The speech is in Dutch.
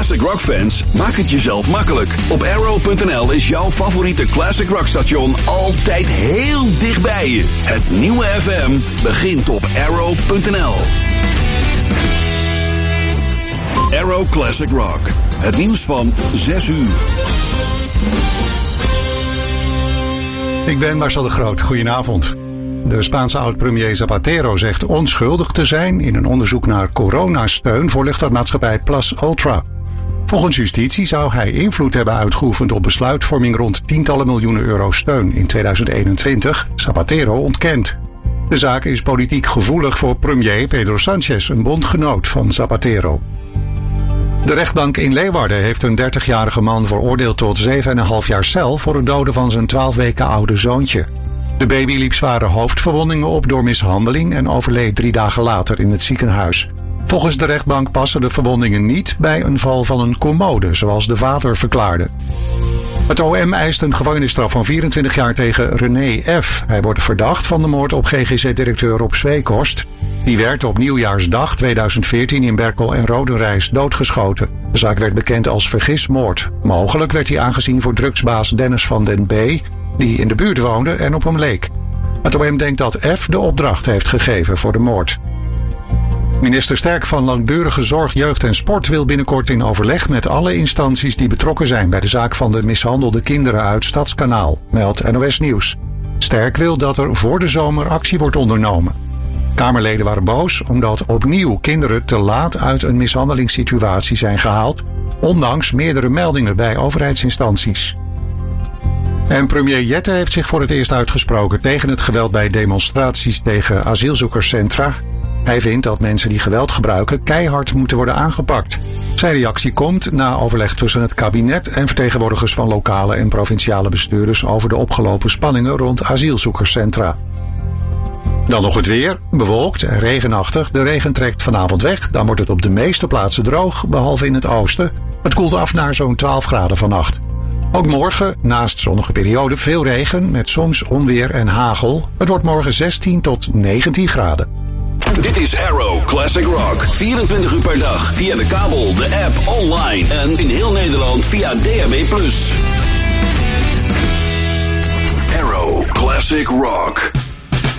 Classic Rock fans, maak het jezelf makkelijk. Op Arrow.nl is jouw favoriete Classic Rock station altijd heel dichtbij je. Het nieuwe FM begint op Arrow.nl. Arrow Classic Rock. Het nieuws van 6 uur. Ik ben Marcel de Groot. Goedenavond. De Spaanse oud-premier Zapatero zegt onschuldig te zijn in een onderzoek naar coronasteun voor luchtvaartmaatschappij Plus Ultra. Volgens justitie zou hij invloed hebben uitgeoefend op besluitvorming rond tientallen miljoenen euro steun in 2021. Zapatero ontkent. De zaak is politiek gevoelig voor premier Pedro Sánchez, een bondgenoot van Zapatero. De rechtbank in Leeuwarden heeft een 30-jarige man veroordeeld tot 7,5 jaar cel voor het doden van zijn 12 weken oude zoontje. De baby liep zware hoofdverwondingen op door mishandeling en overleed 3 dagen later in het ziekenhuis. Volgens de rechtbank passen de verwondingen niet bij een val van een commode, zoals de vader verklaarde. Het OM eist een gevangenisstraf van 24 jaar tegen René F. Hij wordt verdacht van de moord op GGZ-directeur Rob Zweekhorst. Die werd op nieuwjaarsdag 2014 in Berkel en Rodenrijs doodgeschoten. De zaak werd bekend als vergismoord. Mogelijk werd hij aangezien voor drugsbaas Dennis van den B., die in de buurt woonde en op hem leek. Het OM denkt dat F de opdracht heeft gegeven voor de moord. Minister Sterk van Langdurige Zorg, Jeugd en Sport wil binnenkort in overleg met alle instanties die betrokken zijn bij de zaak van de mishandelde kinderen uit Stadskanaal, meldt NOS Nieuws. Sterk wil dat er voor de zomer actie wordt ondernomen. Kamerleden waren boos omdat opnieuw kinderen te laat uit een mishandelingssituatie zijn gehaald, ondanks meerdere meldingen bij overheidsinstanties. En premier Jette heeft zich voor het eerst uitgesproken tegen het geweld bij demonstraties tegen asielzoekerscentra. Hij vindt dat mensen die geweld gebruiken keihard moeten worden aangepakt. Zijn reactie komt na overleg tussen het kabinet en vertegenwoordigers van lokale en provinciale bestuurders over de opgelopen spanningen rond asielzoekerscentra. Dan nog het weer, bewolkt en regenachtig. De regen trekt vanavond weg, dan wordt het op de meeste plaatsen droog, behalve in het oosten. Het koelt af naar zo'n 12 graden vannacht. Ook morgen, naast zonnige periode, veel regen met soms onweer en hagel. Het wordt morgen 16 tot 19 graden. Dit is Arrow Classic Rock. 24 uur per dag via de kabel, de app, online en in heel Nederland via DAB+. Arrow Classic Rock.